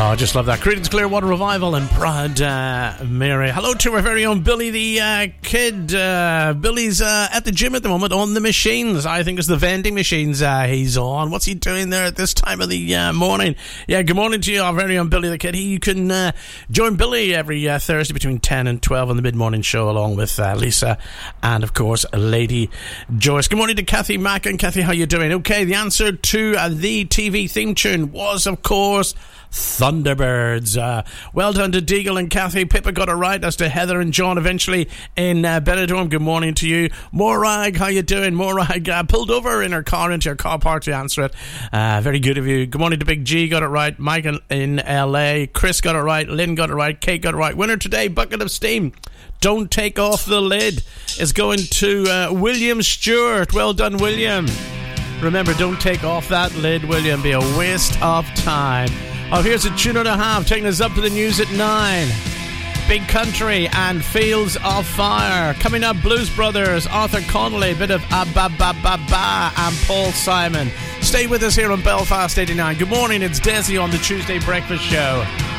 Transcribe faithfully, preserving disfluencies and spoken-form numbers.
Oh, I just love that. Creedence Clearwater Revival and Proud uh, Mary. Hello to our very own Billy the uh, Kid. Uh, Billy's uh, at the gym at the moment on the machines. I think it's the vending machines uh, he's on. What's he doing there at this time of the uh, morning? Yeah, good morning to you, our very own Billy the Kid. He, you can uh, join Billy every uh, Thursday between ten and twelve on the mid-morning show along with uh, Lisa and, of course, Lady Joyce. Good morning to Kathy Mack. And Kathy, how you doing? Okay, the answer to uh, the T V theme tune was, of course, Thunderbirds. Uh, well done to Deagle and Kathy. Pippa got it right as to Heather and John eventually in uh, Benidorm. Good morning to you. Morag, how you doing? Morag uh, pulled over in her car into her car park to answer it. Uh, very good of you. Good morning to Big G, got it right. Mike in, in L A. Chris got it right. Lynn got it right. Kate got it right. Winner today, Bucket of Steam. Don't Take Off the Lid is going to uh, William Stewart. Well done, William. Remember, don't take off that lid, William. Be a waste of time. Oh, here's a tune and a half, taking us up to the news at nine. Big Country and Fields of Fire. Coming up, Blues Brothers, Arthur Connolly, bit of A-Ba-Ba-Ba-Ba, and Paul Simon. Stay with us here on Belfast eighty-nine. Good morning, it's Desi on the Tuesday Breakfast Show.